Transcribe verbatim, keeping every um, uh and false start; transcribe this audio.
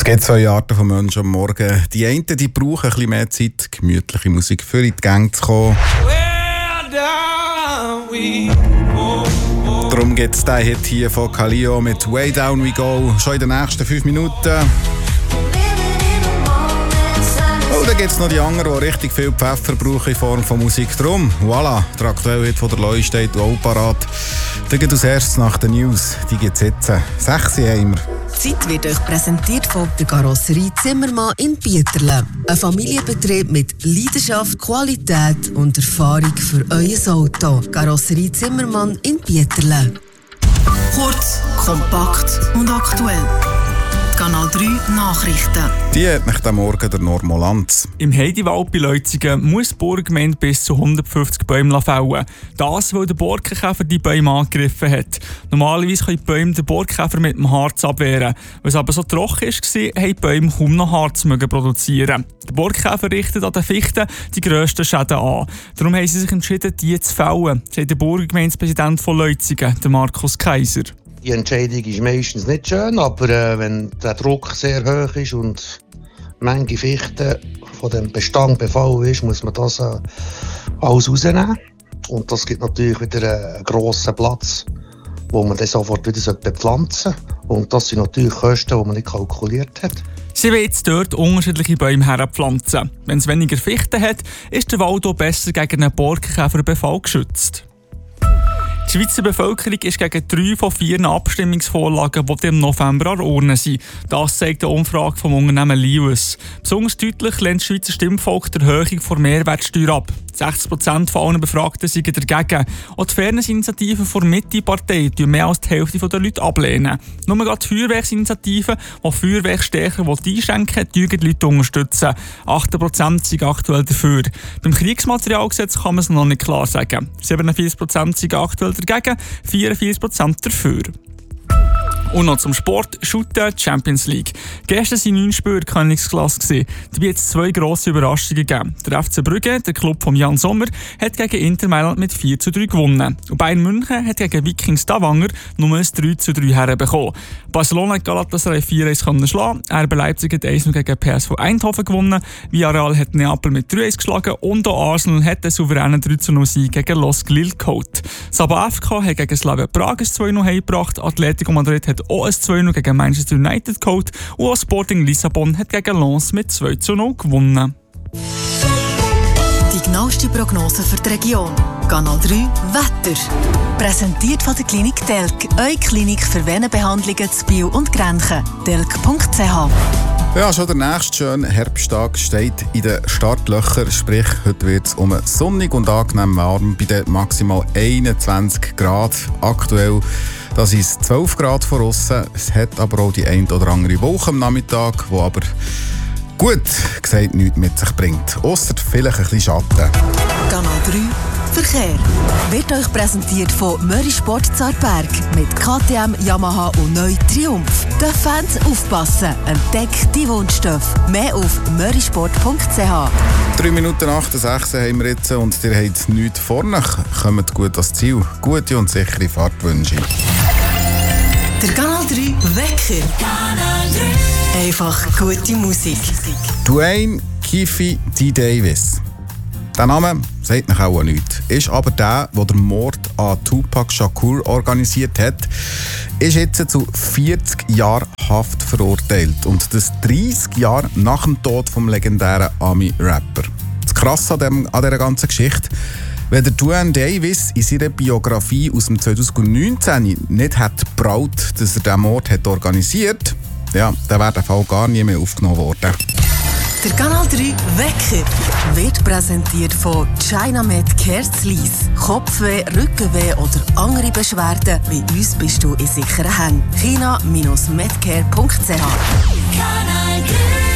Es gibt zwei Arten von Menschen am Morgen. Die einen die brauchen ein bisschen mehr Zeit, gemütliche Musik für in die Gänge zu kommen. Darum gibt es diesen Hit hier von Kalio mit Way Down We Go schon in den nächsten fünf Minuten. Und dann gibt es noch die anderen, die richtig viel Pfeffer brauchen in Form von Musik. Drum, voilà, der aktuelle Hit von der Loi steht auch parat. Dann geht als erstes nach den News. Die gibt es jetzt. sechs haben wir. Die Zeit wird euch präsentiert von der Karosserie Zimmermann in Bieterle. Ein Familienbetrieb mit Leidenschaft, Qualität und Erfahrung für euer Auto. Karosserie Zimmermann in Bieterle. Kurz, kompakt und aktuell. Kanal drei Nachrichten. Die hat nach dem Morgen der Normolanz. Im Heidiwald bei Leutzigen muss die Burggemeinde bis zu hundertfünfzig Bäume fällen. Das, weil der Borkenkäfer die Bäume angegriffen hat. Normalerweise können die Bäume den Borkenkäfer mit dem Harz abwehren. Weil es aber so trocken war, haben die Bäume kaum noch Harz produzieren. Der Borkenkäfer richtet an den Fichten die grössten Schäden an. Darum haben sie sich entschieden, die zu fällen, sagt der Burggemeindepräsident von Leutzigen, der Markus Kaiser. Die Entscheidung ist meistens nicht schön, aber äh, wenn der Druck sehr hoch ist und manche Fichten von dem Bestand befallen ist, muss man das äh, alles rausnehmen. Und das gibt natürlich wieder einen grossen Platz, wo man dann sofort wieder bepflanzen sollte. Und das sind natürlich Kosten, die man nicht kalkuliert hat. Sie wollen jetzt dort unterschiedliche Bäume herpflanzen. Wenn es weniger Fichten hat, ist der Wald auch besser gegen einen Borkenkäferbefall geschützt. Die Schweizer Bevölkerung ist gegen drei von vier Abstimmungsvorlagen, die im November an der Urne sind. Das zeigt eine Umfrage vom Unternehmen Lius. Besonders deutlich lehnt das Schweizer Stimmvolk die Erhöhung der Mehrwertsteuer ab. sechzig Prozent von allen Befragten sind dagegen. Auch die Fairness-Initiativen der Mitte-Partei lehnen mehr als die Hälfte der Leute ablehnen. Nur gerade die Feuerwerksinitiative, die Feuerwerk stärker einschränken will, die Leute unterstützen. achtzig Prozent sind aktuell dafür. Beim Kriegsmaterialgesetz kann man es noch nicht klar sagen. siebenundvierzig Prozent sind aktuell dagegen, vierundvierzig Prozent dafür. Und noch zum Sport, Shooter Champions League. Gestern waren neun Spiele Königsklasse. Dabei hat es zwei grosse Überraschungen gegeben. Der F C Brügge, der Club von Jan Sommer, hat gegen Inter Mailand mit vier zu drei gewonnen. Und Bayern München hat gegen Viking Stavanger nur ein drei zu drei herbekommen. Barcelona hat Galatasaray vier eins schlagen. R B Leipzig hat eins gegen P S V Eindhoven gewonnen. Villarreal hat Neapel mit drei eins geschlagen. Und auch Arsenal hat den souveränen drei zu null Sieg gegen Los Lille geholt. Saba F K hat gegen Slavia Prag ein zwei null heimgebracht. Atletico Madrid hat auch ein zwei null gegen Manchester United geholt und auch Sporting Lissabon hat gegen Lens mit zwei zu null gewonnen. Die genaueste Prognose für die Region. Kanal drei Wetter. Präsentiert von der Klinik Telk. Eure Klinik für Venenbehandlungen zu Biel und Grenchen. telk punkt c h. Ja, schon der nächste schöne Herbsttag steht in den Startlöchern. Sprich, heute wird es um sonnig und angenehm warm bei den maximal einundzwanzig Grad. Aktuell das ist zwölf Grad von aussen. Es hat aber auch die ein oder andere Wolke am Nachmittag, die aber gut gesagt nichts mit sich bringt. Ausser vielleicht ein bisschen Schatten. Kanal drei Verkehr wird euch präsentiert von Möri Sport Zarberg mit K T M, Yamaha und neu Triumph. Den Fans aufpassen, entdeckt die Wunschstoff. Mehr auf mörisport punkt c h. drei Minuten nach der sechs haben wir jetzt und ihr habt nichts vorne. Kommt gut ans Ziel. Gute und sichere Fahrtwünsche. Der Kanal drei Wecker. Kanal drei. Einfach gute Musik. Dwayne Keefe D. Davis. Der Name sagt noch auch nichts. Ist aber der, der den Mord an Tupac Shakur organisiert hat, ist jetzt zu vierzig Jahren Haft verurteilt. Und das dreissig Jahre nach dem Tod des legendären Ami-Rapper. Das Krasse an, dem, an dieser ganzen Geschichte, wenn der Dwayne Davis in seiner Biografie aus dem zweitausendneunzehn nicht hat gebraut, dass er diesen Mord hat organisiert, ja, dann wäre der Fall gar nie mehr aufgenommen worden. Der Kanal drei Wecker wird präsentiert von Chinamed Kerzlis. Kopfweh, Rückenweh oder andere Beschwerden, bei uns bist du in sicheren Händen. china Bindestrich medcare punkt c h. Kanal drei